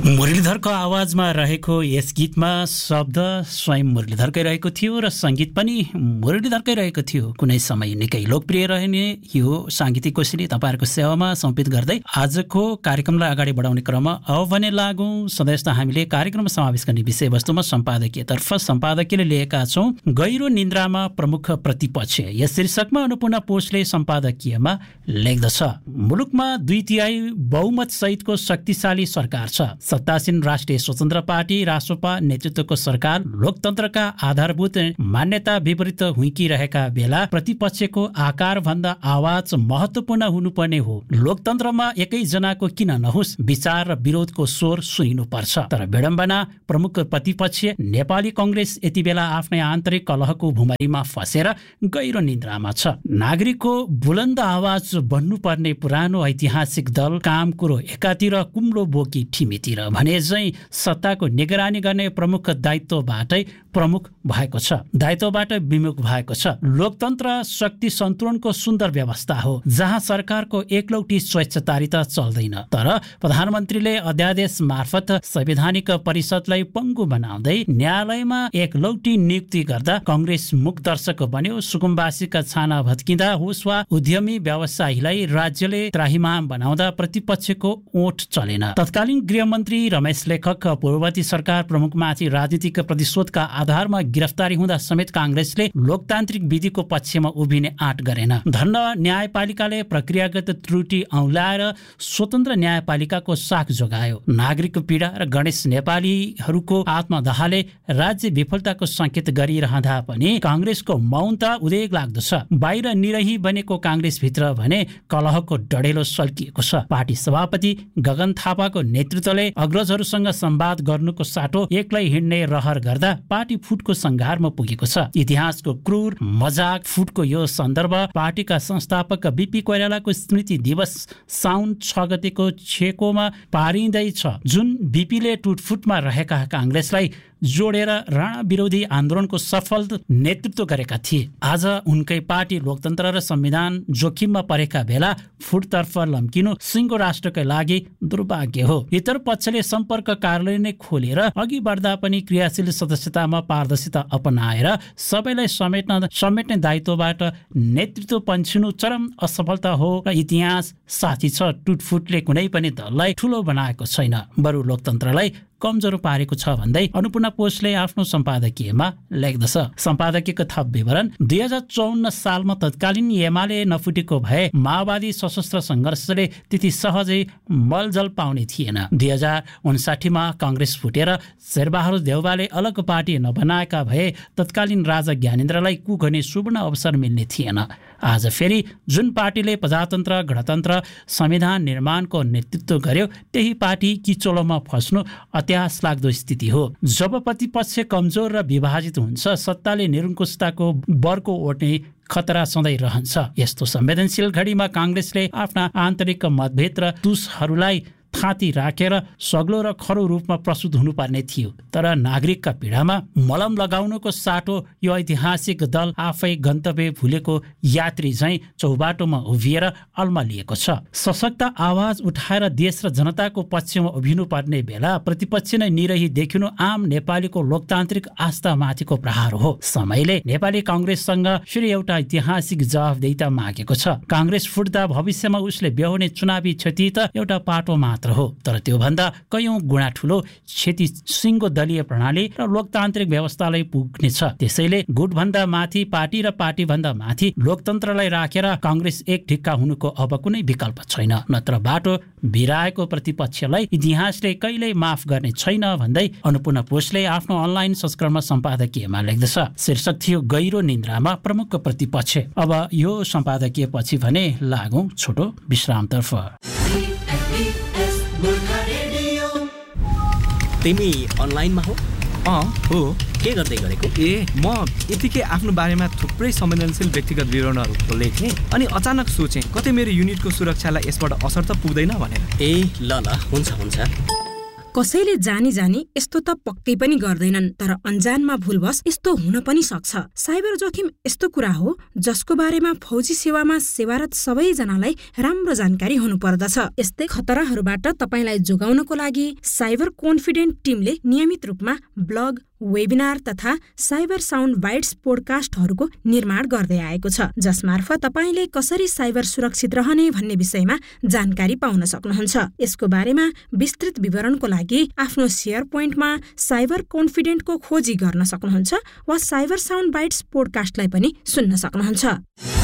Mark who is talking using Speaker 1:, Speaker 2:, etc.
Speaker 1: मुरलीधरको आवाजमा रहेको यस गीतमा शब्द स्वयं मुरलीधरकै रहेको थियो र सङ्गीत पनि मुरलीधरकै रहेको थियो। कुनै समय निकै लोकप्रिय रहने यो साङ्गीतिक कोसेली तपाईँहरूको सेवामा समर्पित गर्दै आजको कार्यक्रमलाई अगाडि बढाउने क्रममा अब भने लागौँ। सधैँ जस्तो हामीले कार्यक्रममा समावेश गर्ने विषयवस्तुमा सम्पादकीयतर्फ सम्पादकीयले लिएका छौँ गहिरो निन्द्रामा प्रमुख प्रतिपक्ष। यस शीर्षकमा अन्नपूर्ण पोस्टले सम्पादकीयमा लेख्दछ, मुलुकमा 2/3 बहुमत सहितको शक्तिशाली सरकार छ। सत्तासीन राष्ट्रिय स्वतन्त्र पार्टी रासोपा नेतृत्वको सरकार लोकतन्त्रका आधारभूत मान्यता विपरीत हुइकिरहेका बेला प्रतिपक्षको आकारभन्दा आवाज महत्त्वपूर्ण हुनुपर्ने हो। लोकतन्त्रमा एकैजनाको किन नहोस्, विचार र विरोधको स्वर सुनिनुपर्छ। तर विडम्बना, प्रमुख प्रतिपक्ष नेपाली कांग्रेस यति बेला आफ्नै आन्तरिक कलहको भुमरीमा फसेर गहिरो निन्द्रामा छ। नागरिकको बुलन्द आवाज बन्नुपर्ने पुरानो ऐतिहासिक दल काम कुरो एकातिर, कुम्लो बोकी ठिमीतिर भने चाहिँ सत्ताको निगरानी गर्ने प्रमुख दायित्वबाटै प्रमुख भएको छ, दायित्वबाट विमुख भएको छ। लोकतन्त्र शक्ति सन्तुलनको सुन्दर व्यवस्था हो जहाँ सरकारको एकलौटी स्वेच्छाचारिता चल्दैन। तर प्रधानमन्त्रीले अध्यादेश मार्फत संवैधानिक परिषदलाई पङ्गु बनाउँदै न्यायालयमा एकलौटी नियुक्ति गर्दा कांग्रेस मुख दर्शक बन्यो। सुकुम्बासीका छाना भत्किँदा होस् वा उद्यमी व्यवसायीलाई राज्यले त्राहिमाम बनाउँदा प्रतिपक्षको ओठ चलेन। तत्कालीन गृहमन्त्री रमेश लेखक पूर्ववर्ती सरकार प्रमुखमाथि राजनीतिक प्रतिशोधका आधारमा गिरफ्तारी हुँदा समेत कांग्रेसले लोकतान्त्रिक विधिको पक्षमा उभिने आँट गरेन। धन्न न्यायपालिकाले प्रक्रियागत त्रुटि औँल्याएर स्वतन्त्र न्यायपालिकाको साख जोगायो। नागरिक पीडा र गणेश नेपालीहरूको आत्मदाहले राज्य विफलताको संकेत गरिरहँदा पनि कांग्रेसको मौनता उदेक लाग्दछ। बाहिर निरही बनेको कांग्रेसभित्र भने कलहको डढेलो सल्किएको छ। पार्टी सभापति गगन थापाको नेतृत्वले अग्रजहरूसँग संवाद गर्नुको साटो एक्लै हिँड्ने रहर गर्दा पार्टी फुटको संघारमा पुगेको छ। इतिहासको क्रूर मजाक फुटको यो सन्दर्भ पार्टीका संस्थापक बीपी कोइरालाको स्मृति दिवस साउन 6 गतेको छेकोमा पारिँदैछ, जुन बीपीले टुटफुटमा रहेका कांग्रेसलाई जोडेर राणा विरोधी आन्दोलनको सफल नेतृत्व गरेका थिए। आज उनकै पार्टी लोकतन्त्र र संविधान जोखिममा परेका बेला फुटतर्फ लम्किनु सिङ्गो राष्ट्रकै लागि दुर्भाग्य हो। इतर पक्षले सम्पर्क कार्यालय नै खोलेर अघि बढ्दा पनि क्रियाशील सदस्यतामा पारदर्शिता अपनाएर सबैलाई समेट्ने दायित्वबाट नेतृत्व पन्छिनु चरम असफलता हो र इतिहास साथी छ। टुटफुटले कुनै पनि दललाई ठुलो बनाएको छैन, बरु लोकतन्त्रलाई कमजोर पारेको छ भन्दै अन्नपूर्ण पोस्टले आफ्नो सम्पादकीयमा लेख्दछ। सम्पादकीयको थप विवरण, 2054 सालमा तत्कालीन एमाले नफुटेको भए माओवादी सशस्त्र सङ्घर्षले त्यति सहजै मलजल पाउने थिएन। 2059 कांग्रेस फुटेर शेरबहादुर देउवाले अलग पार्टी नबनाएका भए तत्कालीन राजा ज्ञानेन्द्रलाई कुघने सुवर्ण अवसर मिल्ने थिएन। आज फेरि जुन पार्टीले प्रजातन्त्र, गणतन्त्र, संविधान निर्माणको नेतृत्व गर्यो त्यही पार्टी किचोलोमा फस्नु अत्यास लाग्दो स्थिति हो। जब प्रतिपक्ष कमजोर र विभाजित हुन्छ, सत्ताले निरङ्कुशताको बर्को ओड्ने खतरा सधैँ रहन्छ। यस्तो संवेदनशील घडीमा कांग्रेसले आफ्ना आन्तरिक मतभेद र तुसहरूलाई थाती राखेर सग्लो र खरो रूपमा प्रस्तुत हुनुपर्ने थियो। तर नागरिकका पीडामा मलम लगाउनुको साटो यो ऐतिहासिक दल आफै गन्तव्य भुलेको यात्री झैँ चौबाटोमा उभिएर अल्मलिएको छ। सशक्त आवाज उठाएर देश र जनताको पक्षमा उभिनु पर्ने बेला प्रतिपक्ष नै निरही देखिनु आम नेपालीको लोकतान्त्रिक आस्था माथिको प्रहार हो। समयले नेपाली कांग्रेससँग फेरि एउटा ऐतिहासिक जवाफदेहिता मागेको छ। कांग्रेस फुट्दा भविष्यमा उसले बेहोर्ने चुनावी क्षति त एउटा पाटो मात्र हो, तर त्यो भन्दा कयौं गुणा ठूलो क्षति सिङ्गो दलीय प्रणाली र लोकतान्त्रिक व्यवस्थालाई पुग्नेछ। त्यसैले गुटभन्दा माथि पार्टी र पार्टीभन्दा माथि लोकतन्त्रलाई राखेर कांग्रेस एक ढिक्का हुनुको अब कुनै विकल्प छैन। नत्र बाटो बिराएको प्रतिपक्षलाई इतिहासले कहिल्यै माफ गर्ने छैन भन्दै अन्नपूर्ण पोस्टले आफ्नो अनलाइन संस्करणमा सम्पादकीयमा लेख्दछ। शीर्षक थियो गहिरो निन्द्रामा प्रमुख प्रतिपक्ष। अब यो सम्पादकीय पछि भने लागौं छोटो विश्रामतर्फ।
Speaker 2: तिमी अनलाइनमा हो?
Speaker 3: हो।
Speaker 2: के गर्दै गरेको?
Speaker 3: म यतिकै आफ्नो बारेमा थुप्रै संवेदनशील व्यक्तिगत विवरणहरू लेखेँ अनि अचानक सोचेँ कतै मेरो युनिटको सुरक्षालाई यसबाट असर त पुग्दैन भनेर।
Speaker 2: ल हुन्छ।
Speaker 4: कसैले जानी यस्तो त पक्कै पनि गर्दैनन्, तर अन्जानमा भुलवश यस्तो हुन पनि सक्छ। साइबर जोखिम यस्तो कुरा हो जसको बारेमा फौजी सेवामा सेवारत सबैजनालाई राम्रो जानकारी हुनुपर्दछ। यस्तै खतराहरूबाट तपाईलाई जोगाउनको लागि साइबर कन्फिडेन्ट टिमले नियमित रूपमा ब्लग, वेबिनार तथा साइबर साउन्ड बाइट्स पोडकास्टहरूको निर्माण गर्दै आएको छ, जसमार्फत तपाईले कसरी साइबर सुरक्षित रहने भन्ने विषयमा जानकारी पाउन सक्नुहुन्छ। यसको बारेमा विस्तृत विवरणको लागि आफ्नो शेयर पोइन्टमा साइबर कन्फिडेन्टको खोजी गर्न सक्नुहुन्छ वा साइबर साउन्ड बाइट्स पोडकास्टलाई पनि सुन्न सक्नुहुन्छ।